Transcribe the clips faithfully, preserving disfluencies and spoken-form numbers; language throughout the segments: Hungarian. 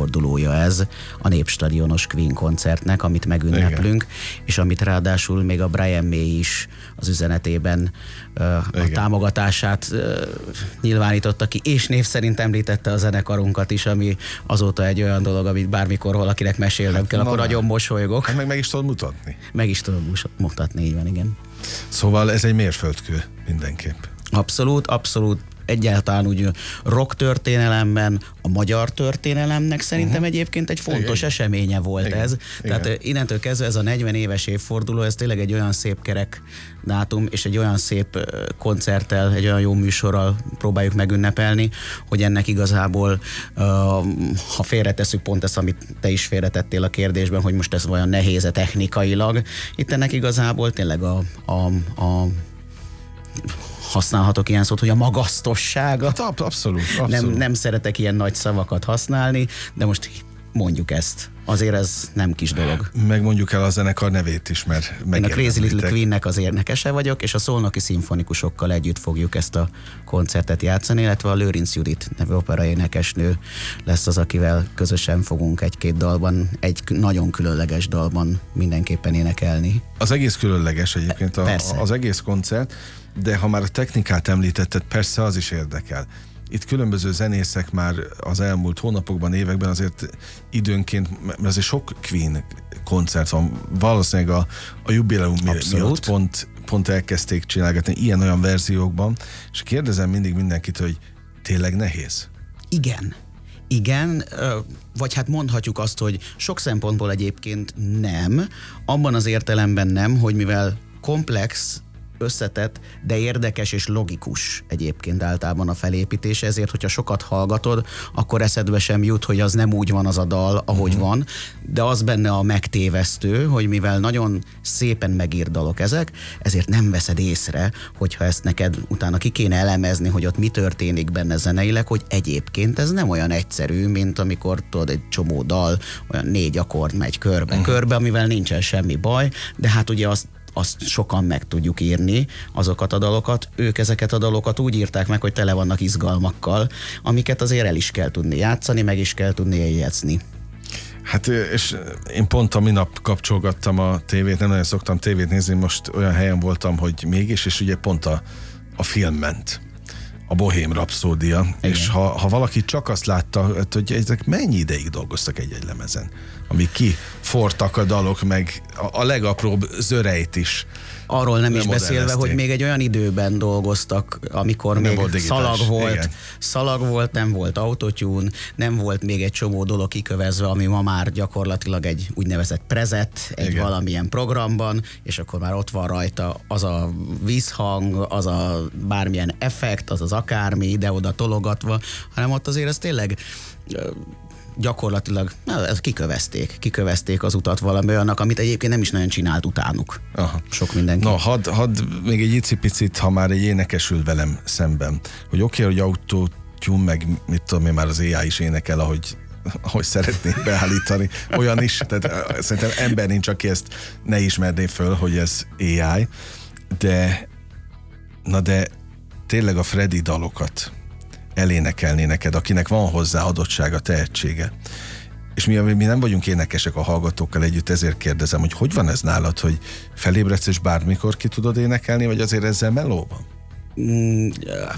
évfordulója ez a Népstadionos Queen koncertnek, amit megünneplünk, igen. és amit ráadásul még a Brian May is az üzenetében uh, a támogatását uh, nyilvánította ki, és név szerint említette a zenekarunkat is, ami azóta egy olyan dolog, amit bármikor valakinek mesélnem kell, hát, akkor nagyon mosolygok. Hát meg meg is tudod mutatni. Meg is tudom mutatni, így van, igen. Szóval ez egy mérföldkő mindenképp. Abszolút, abszolút. Egyáltalán úgy rock történelemben, a magyar történelemnek szerintem uh-huh. egyébként egy fontos igen. eseménye volt igen. ez. Igen. Tehát innentől kezdve ez a negyven éves évforduló, ez tényleg egy olyan szép kerek dátum, és egy olyan szép koncerttel, egy olyan jó műsorral próbáljuk megünnepelni, hogy ennek igazából, ha félretesszük pont ezt, amit te is félretettél a kérdésben, hogy most ez olyan nehéz-e technikailag, itt ennek igazából tényleg a, a, a használhatok ilyen szót, hogy a magasztossága. Hát abszolút, abszolút. Nem, nem szeretek ilyen nagy szavakat használni, de most mondjuk ezt. Azért ez nem kis dolog. Meg mondjuk el a zenekar nevét is, mert én a Crazy Little Queennek az énekese vagyok, és a Szolnoki Szimfonikusokkal együtt fogjuk ezt a koncertet játszani, illetve a Lőrinc Judit nevű operaénekesnő lesz az, akivel közösen fogunk egy-két dalban, egy nagyon különleges dalban mindenképpen énekelni. Az egész különleges egyébként a, az egész koncert, de ha már a technikát említetted, persze az is érdekel. Itt különböző zenészek már az elmúlt hónapokban, években azért időnként, mert azért sok Queen koncert van, valószínűleg a, a jubileum miatt pont, pont elkezdték csinálgatni ilyen-olyan verziókban, és kérdezem mindig mindenkit, hogy tényleg nehéz? Igen. Igen, vagy hát mondhatjuk azt, hogy sok szempontból egyébként nem, abban az értelemben nem, hogy mivel komplex, összetett, de érdekes és logikus egyébként általában a felépítése, ezért, hogyha sokat hallgatod, akkor eszedbe sem jut, hogy az nem úgy van az a dal, ahogy uh-huh. van, de az benne a megtévesztő, hogy mivel nagyon szépen megírt dalok ezek, ezért nem veszed észre, hogyha ezt neked utána ki kéne elemezni, hogy ott mi történik benne zeneileg, hogy egyébként ez nem olyan egyszerű, mint amikor tudod, egy csomó dal, olyan négy akkord megy körbe-körbe, uh-huh. amivel nincsen semmi baj, de hát ugye azt azt sokan meg tudjuk írni, azokat a dalokat. Ők ezeket a dalokat úgy írták meg, hogy tele vannak izgalmakkal, amiket azért el is kell tudni játszani, meg is kell tudni jegyezni. Hát és én pont a minap kapcsolgattam a tévét, nem nagyon szoktam tévét nézni, most olyan helyen voltam, hogy mégis, és ugye pont a, a film ment. A Bohém Rapszódia, igen. És ha, ha valaki csak azt látta, hogy ezek mennyi ideig dolgoztak egy-egy lemezen, amíg kifortak a dalok, meg a, a legapróbb zörejt is. Arról nem, nem is beszélve, hogy még egy olyan időben dolgoztak, amikor nem még volt szalag volt, igen. szalag volt, nem volt autotune, nem volt még egy csomó dolog kikövezve, ami ma már gyakorlatilag egy úgynevezett prezet, egy igen. valamilyen programban, és akkor már ott van rajta az a vízhang, az a bármilyen effekt, az az akármi ide-oda tologatva, hanem ott azért ez tényleg gyakorlatilag na, ezt kikövezték, kikövezték az utat valami olyannak, amit egyébként nem is nagyon csinált utánuk. Aha. Sok mindenki. Na, hadd had még egy icipicit, ha már egy énekes ül velem szemben, hogy oké, okay, hogy autotune, meg mit tudom én, már az á i is énekel, ahogy ahogy szeretnék beállítani, olyan is, tehát szerintem ember nincs, aki ezt ne ismerné föl, hogy ez á i, de na de tényleg a Freddy dalokat elénekelni neked, akinek van hozzá adottsága, tehetsége. És mi, mi nem vagyunk énekesek a hallgatókkal együtt, ezért kérdezem, hogy hogy van ez nálad, hogy felébredsz és bármikor ki tudod énekelni, vagy azért ezzel meló van? Mm,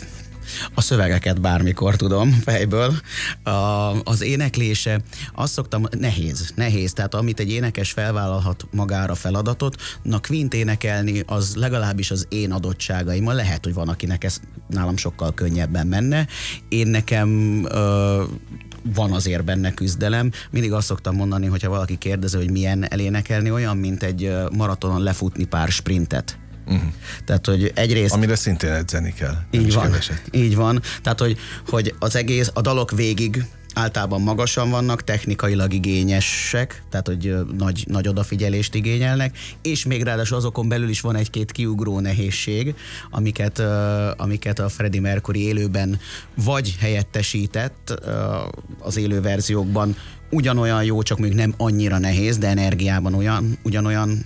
a szövegeket bármikor tudom fejből. A, az éneklése, azt szoktam, nehéz, nehéz, tehát amit egy énekes felvállalhat magára feladatot, na Queen-t énekelni, az legalábbis az én adottságaimmal, lehet, hogy van, akinek ez nálam sokkal könnyebben menne. Én nekem ö, van azért benne küzdelem. Mindig azt szoktam mondani, hogyha valaki kérdezi, hogy milyen elénekelni, olyan, mint egy maratonon lefutni pár sprintet. Uh-huh. Tehát, hogy egyrészt... Amire szintén edzeni kell. Így van, így van. Tehát, hogy, hogy az egész, a dalok végig általában magasan vannak, technikailag igényesek, tehát, hogy nagy, nagy odafigyelést igényelnek, és még ráadásul azokon belül is van egy-két kiugró nehézség, amiket, uh, amiket a Freddie Mercury élőben vagy helyettesített uh, az élő verziókban, ugyanolyan jó, csak még nem annyira nehéz, de energiában olyan, ugyanolyan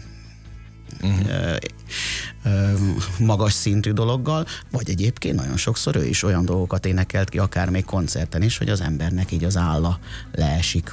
Uh-huh. magas szintű dologgal, vagy egyébként nagyon sokszor ő is olyan dolgokat énekelt ki, akár még koncerten is, hogy az embernek így az álla leesik,